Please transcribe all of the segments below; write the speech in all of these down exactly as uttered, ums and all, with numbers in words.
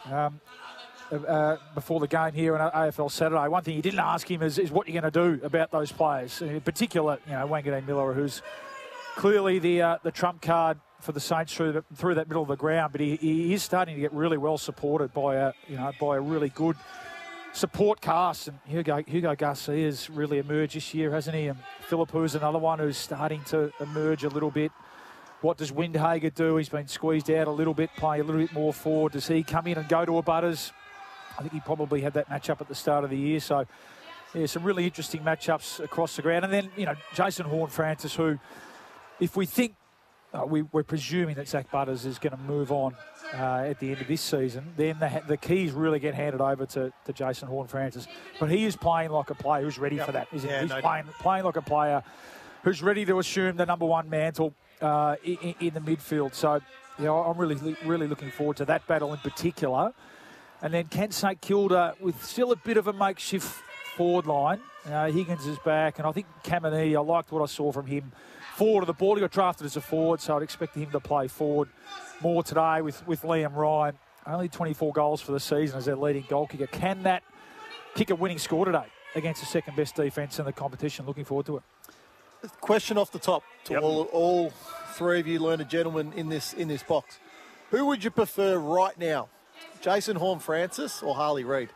um, uh, before the game here on A F L Saturday. One thing he didn't ask him is, is what you're going to do about those players. In particular, you know, Wanganeen Miller, who's clearly the uh, the trump card for the Saints through the, through that middle of the ground, but he, he is starting to get really well supported by a you know by a really good support cast. And Hugo Hugo Garcia's really emerged this year, hasn't he? And Philippu's another one who's starting to emerge a little bit. What does Windhager do? He's been squeezed out a little bit, playing a little bit more forward. Does he come in and go to a Butters? I think he probably had that matchup at the start of the year. So, yeah, some really interesting matchups across the ground. And then, you know, Jason Horne-Francis, who, if we think, uh, we, we're presuming that Zach Butters is going to move on uh, at the end of this season, then the, the keys really get handed over to, to Jason Horne-Francis. But he is playing like a player who's ready yep. for that, isn't yeah, he? He's no playing, playing like a player who's ready to assume the number one mantle uh, in, in the midfield. So, you know, I'm really, really looking forward to that battle in particular. And then Kent St Kilda with still a bit of a makeshift forward line. Uh, Higgins is back, and I think Kamini, I liked what I saw from him forward of the ball. He got drafted as a forward, so I'd expect him to play forward more today with, with Liam Ryan. Only twenty-four goals for the season as their leading goal kicker. Can that kick a winning score today against the second-best defence in the competition? Looking forward to it. Question off the top to Yep. all, all three of you learned gentlemen in this in this box. Who would you prefer right now? Jason Horne-Francis or Harley Reid?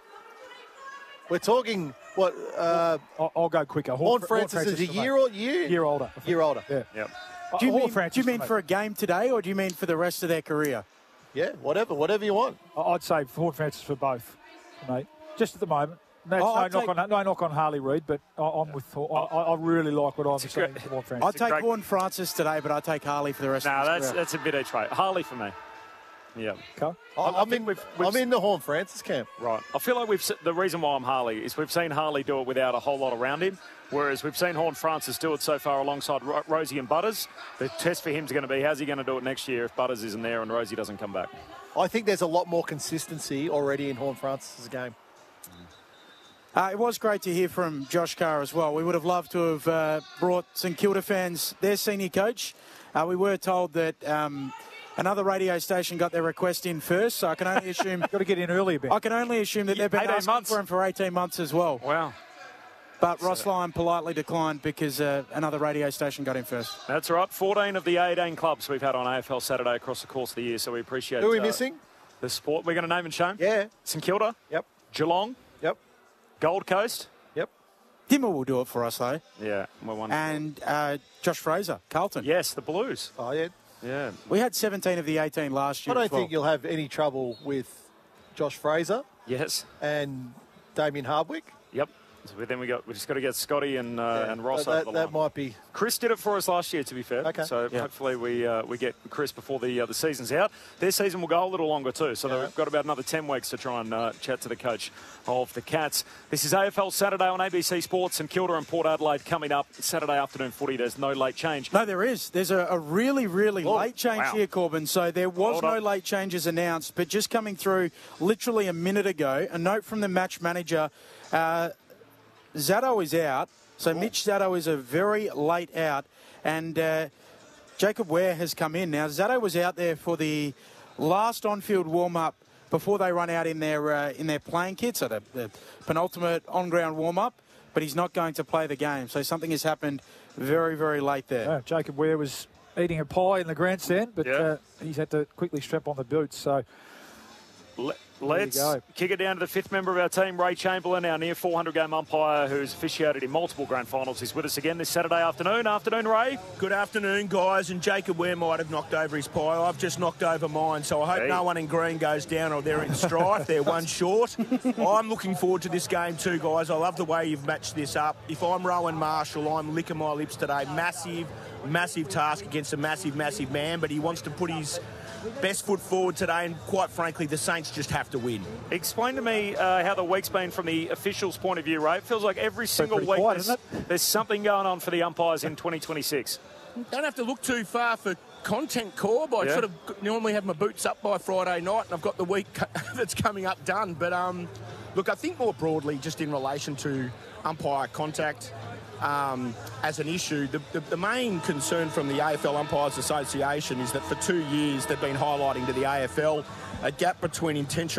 We're talking, what... Uh, I'll, I'll go quicker. Horne-Francis is a year, or, year? year older. Year older. Yeah. Yep. Do you, mean, Horne-Francis do you mean for me. for a game today, or do you mean for the rest of their career? Yeah, whatever, whatever you want. I'd say Horne-Francis for both, mate. Just at the moment. That's Oh, no, I'd knock take- on, no knock on Harley Reid, but I, I'm with. I, I really like what I'm It's a seeing great- from Horne-Francis. I'd take great- Horne Francis today, but I'd take Harley for the rest No, of his that's career. that's a bit each way. Harley for me. Yeah. Okay. I, I I'm, think in, we've- we've- I'm in the Horne-Francis camp. Right. I feel like we've se- the reason why I'm Harley is we've seen Harley do it without a whole lot around him, whereas we've seen Horne-Francis do it so far alongside Ro- Rosie and Butters. The test for him is going to be how's he going to do it next year if Butters isn't there and Rosie doesn't come back. I think there's a lot more consistency already in Horne-Francis' game. Uh, it was great to hear from Josh Carr as well. We would have loved to have uh, brought St Kilda fans their senior coach. Uh, we were told that um, another radio station got their request in first, so I can only assume Got to get in early a bit. I can only assume that they've been eighteen asking months. for him for eighteen months as well. Wow. But Ross Lyon politely declined because uh, another radio station got in first. That's right. fourteen of the eighteen clubs we've had on A F L Saturday across the course of the year, so we appreciate Who are we uh, missing? the sport. We're going to name and shame. Yeah. St Kilda, Yep. Geelong, Yep. Gold Coast. Yep. Dimmer will do it for us, though. Yeah, we're one. And uh, Josh Fraser, Carlton. Yes, the Blues. Oh, yeah. Yeah. We had seventeen of the eighteen last I year. don't as well. think you'll have any trouble with Josh Fraser Yes. and Damien Hardwick. Yep. So then we got we just got to get Scotty and uh, Yeah, and Ross that, over the that line. might be... Chris did it for us last year, to be fair. Okay. So Yeah. hopefully we uh, we get Chris before the uh, the season's out. Their season will go a little longer too. So Yeah. they've got about another ten weeks to try and uh, chat to the coach of the Cats. This is A F L Saturday on A B C Sports, and Kilda and Port Adelaide coming up. Saturday afternoon footy. There's no late change. No, there is. There's a, a really, really Oh, late change wow. here, Corbin. So there was Hold no on. late changes announced, but just coming through literally a minute ago, a note from the match manager, uh, Zatto is out. So Mitch Zatto is a very late out, and uh, Jacob Ware has come in. Now, Zatto was out there for the last on-field warm-up before they run out in their uh, in their playing kit, so the, the penultimate on-ground warm-up, but he's not going to play the game. So something has happened very, very late there. Uh, Jacob Ware was eating a pie in the grandstand, but Yeah. uh, he's had to quickly strap on the boots. So Le- you Let's go. kick it down to the fifth member of our team, Ray Chamberlain, our near four hundred game umpire who's officiated in multiple grand finals. He's with us again this Saturday afternoon. Afternoon, Ray. Good afternoon, guys. And Jacob Ware might have knocked over his pie. I've just knocked over mine, so I hope Hey. no one in green goes down or they're in strife. They're one short. I'm looking forward to this game too, guys. I love the way you've matched this up. If I'm Rowan Marshall, I'm licking my lips today. Massive, massive task against a massive, massive man, but he wants to put his best foot forward today, and quite frankly, the Saints just have to win. Explain to me uh, how the week's been from the officials' point of view, Ray. It feels like every single pretty week quiet, there's, isn't there's something going on for the umpires in twenty twenty-six. Don't have to look too far for content, Corb. I Yeah. sort of normally have my boots up by Friday night, and I've got the week that's coming up done. But um, look, I think more broadly, just in relation to umpire contact um, as an issue, the, the, the main concern from the A F L Umpires Association is that for two years they've been highlighting to the A F L a gap between intentional